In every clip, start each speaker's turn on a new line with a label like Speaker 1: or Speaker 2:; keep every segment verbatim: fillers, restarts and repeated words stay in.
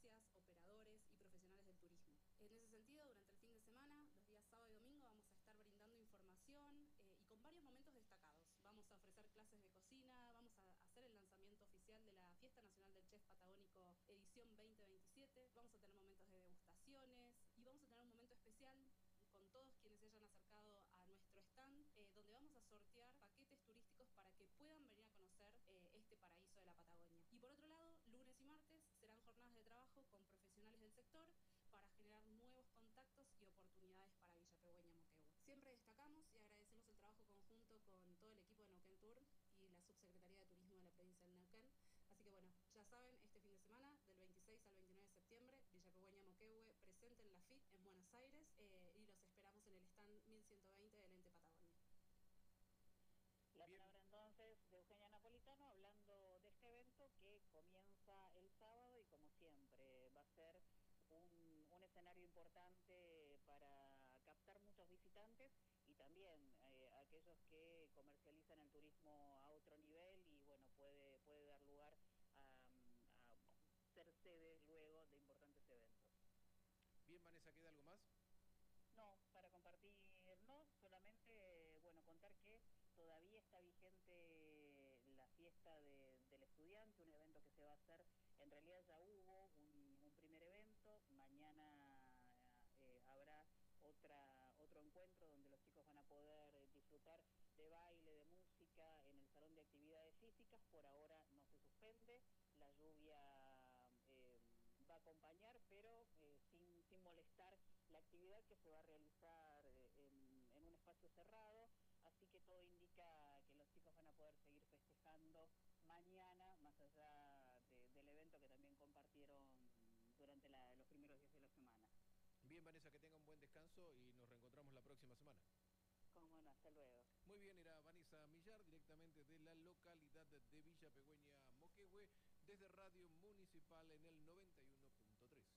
Speaker 1: agencias, operadores y profesionales del turismo. En ese sentido, durante el fin de semana, los días sábado y domingo, vamos a estar brindando información eh, y con varios momentos destacados. Vamos a ofrecer clases de cocina, vamos a hacer el lanzamiento oficial de la Fiesta Nacional del Chef Patagónico edición veinte veintisiete, vamos a tener momentos de degustaciones y vamos a tener un momento especial con todos quienes se hayan acercado a nuestro stand, eh, donde vamos a sortear paquetes turísticos para que puedan venir a conocer eh, este paraíso de la Patagonia. Y por otro lado, lunes y martes serán jornadas de trabajo con profesionales del sector para generar nuevos contactos y oportunidades para Villa Pegüeña Moquehue. Siempre destacamos y agradecemos el trabajo conjunto con todo el equipo de Neuquén Tour y la Subsecretaría de Turismo de la provincia del Neuquén. Así que bueno, ya saben, este fin de semana, del veintiséis al veintinueve de septiembre, Villa Pegüeña Moquehue presente en la F I T en Buenos Aires eh, y los esperamos en el stand mil ciento veinte del Ente Patagonia.
Speaker 2: La Bien. Palabra entonces de Eugenia Napolitano hablando de este evento que comienza el sábado y como siempre va a ser un, un escenario importante para captar muchos visitantes y también eh, aquellos que comercializan el turismo a otro nivel y bueno, puede, puede dar lugar a, a ser sede luego de importantes eventos.
Speaker 3: Bien, Vanessa, ¿queda algo más?
Speaker 2: No, para compartir no, solamente, bueno, contar que todavía está vigente la fiesta de, del estudiante, un evento que se va a hacer, en realidad ya hubo un, un primer evento, mañana eh, habrá otra otro encuentro donde los chicos van a poder eh, disfrutar de baile, de música en el salón de actividades físicas. Por ahora no se suspende, la lluvia eh, va a acompañar, pero eh, sin, sin molestar la actividad que se va a realizar eh, en, en un espacio cerrado, así que todo indica que los chicos van a poder seguir festejando mañana, más allá de, del evento que también compartieron durante la, los primeros días de la semana.
Speaker 3: Bien, Vanessa, que tenga un buen descanso y nos reencontramos la próxima semana.
Speaker 2: Como bueno, hasta luego.
Speaker 3: Muy bien, era Vanessa Millar, directamente de la localidad de Villa Pegüeña Moquehue, desde Radio Municipal en el noventa y uno punto tres.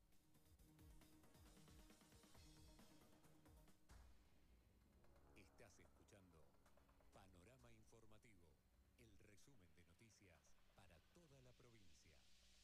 Speaker 4: Estás escuchando Panorama Informativo, el resumen de noticias para toda la provincia.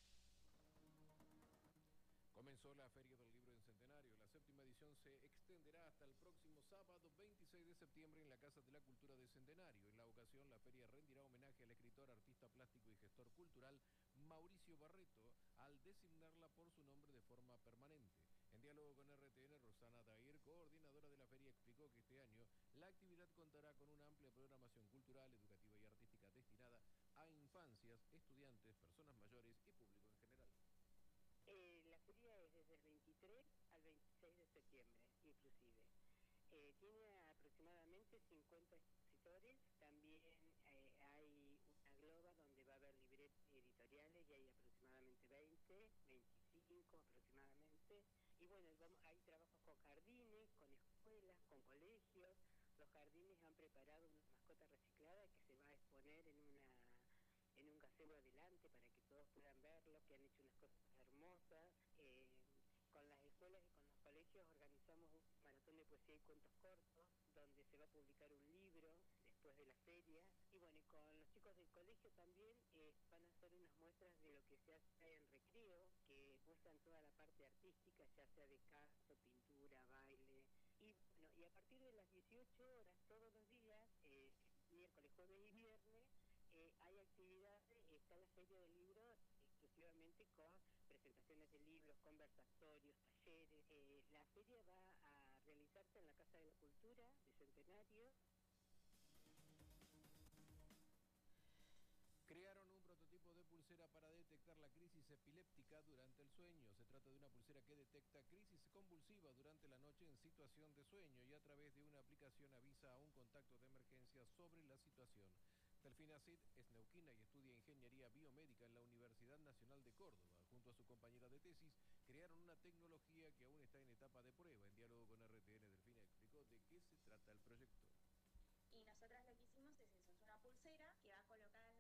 Speaker 3: Comenzó la Feria del Libro en Centenario. La séptima edición se extenderá hasta el próximo sábado veintiséis de septiembre en la Casa de la Cultura de Centenario. En la ocasión, la feria rendirá homenaje al escritor, artista plástico y gestor cultural Mauricio Barreto, al designarla por su nombre de forma permanente. En diálogo con R T N, Rosana Dair, coordinadora de la feria, explicó que este año la actividad contará con una amplia programación cultural, educativa y artística destinada a infancias, estudiantes, personas mayores y público en general.
Speaker 5: Eh, la feria es desde el veintitrés al veintiséis de septiembre, inclusive. Eh, tiene aproximadamente cincuenta expositores, también eh, hay una globa donde va a haber libretos editoriales y hay aproximadamente veinte, veinticinco aproximadamente. Y bueno, vamos, hay trabajos con jardines, con escuelas, con colegios. Los jardines han preparado una mascota reciclada que se va a exponer en una... en un gazebo adelante para que todos puedan verlo, que han hecho unas cosas hermosas. Eh, con las escuelas y con los colegios organizamos un maratón de poesía y cuentos cortos, donde se va a publicar un libro después de la feria. Y bueno, y con los chicos del colegio también eh, van a hacer unas muestras de lo que se hace en recreo, que muestran toda la parte artística, ya sea de canto, pintura, baile. Y bueno, y a partir de las dieciocho horas todos los días, eh, miércoles, jueves y viernes, Eh, hay actividades, está la Feria del Libro exclusivamente con presentaciones de libros, conversatorios, talleres. Eh, la feria va a realizarse en la Casa de la Cultura de Centenario.
Speaker 3: Crearon un prototipo de pulsera para detectar la crisis epiléptica durante el sueño. Se trata de una pulsera que detecta crisis convulsiva durante la noche en situación de sueño y a través de una aplicación avisa a un contacto de emergencia sobre la situación. Delfina Cid es neuquina y estudia ingeniería biomédica en la Universidad Nacional de Córdoba. Junto a su compañera de tesis, crearon una tecnología que aún está en etapa de prueba. En diálogo con R T N, Delfina explicó de qué se trata el proyecto.
Speaker 6: Y nosotras lo que hicimos es eso, es una pulsera que va colocada